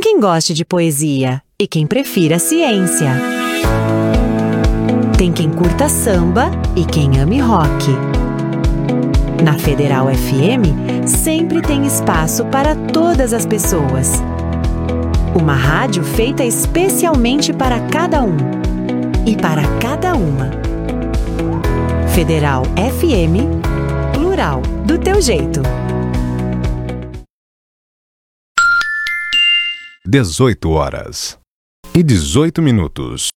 quem goste de poesia e quem prefira ciência. Tem quem curta samba e quem ame rock. Na Federal FM, sempre tem espaço para todas as pessoas. Uma rádio feita especialmente para cada um e para cada uma. Federal FM, plural, do teu jeito. 18 horas e 18 minutos.